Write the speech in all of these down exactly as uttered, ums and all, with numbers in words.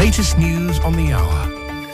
latest news on the hour.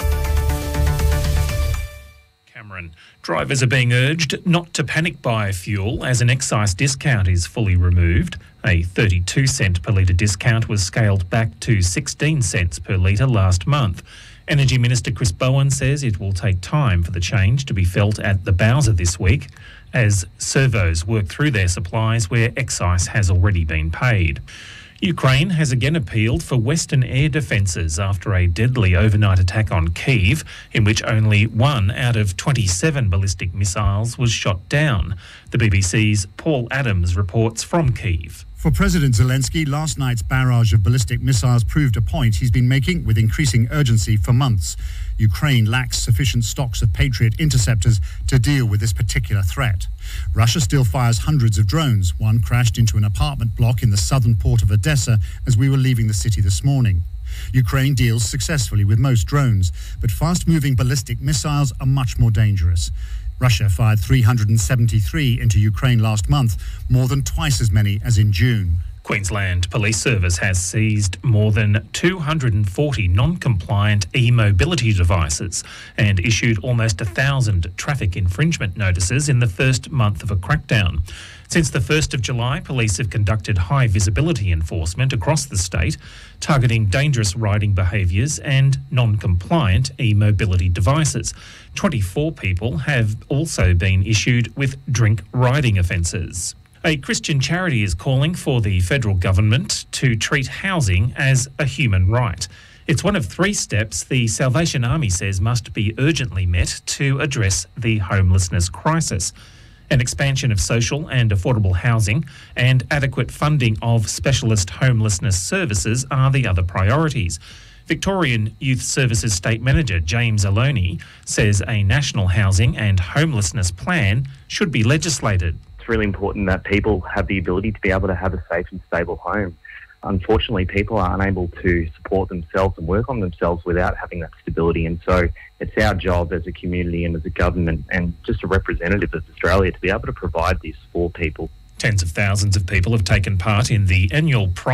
Cameron. Drivers are being urged not to panic buy fuel as an excise discount is fully removed. A thirty-two cent per litre discount was scaled back to sixteen cents per litre last month. Energy Minister Chris Bowen says it will take time for the change to be felt at the Bowser this week as servos work through their supplies where excise has already been paid. Ukraine has again appealed for Western air defences after a deadly overnight attack on Kyiv, in which only one out of twenty-seven ballistic missiles was shot down. The B B C's Paul Adams reports from Kyiv. For President Zelensky, last night's barrage of ballistic missiles proved a point he's been making with increasing urgency for months. Ukraine lacks sufficient stocks of Patriot interceptors to deal with this particular threat. Russia still fires hundreds of drones. One crashed into an apartment block in the southern port of Odessa as we were leaving the city this morning. Ukraine deals successfully with most drones, but fast-moving ballistic missiles are much more dangerous. Russia fired three hundred seventy-three into Ukraine last month, more than twice as many as in June. Queensland Police Service has seized more than two hundred forty non-compliant e-mobility devices and issued almost one thousand traffic infringement notices in the first month of a crackdown. Since the first of July, police have conducted high visibility enforcement across the state, targeting dangerous riding behaviours and non-compliant e-mobility devices. twenty-four people have also been issued with drink riding offences. A Christian charity is calling for the federal government to treat housing as a human right. It's one of three steps the Salvation Army says must be urgently met to address the homelessness crisis. An expansion of social and affordable housing and adequate funding of specialist homelessness services are the other priorities. Victorian Youth Services State Manager James Aloney says a national housing and homelessness plan should be legislated. It's really important that people have the ability to be able to have a safe and stable home. Unfortunately, people are unable to support themselves and work on themselves without having that stability. And so it's our job as a community and as a government and just a representative of Australia to be able to provide this for people. Tens of thousands of people have taken part in the annual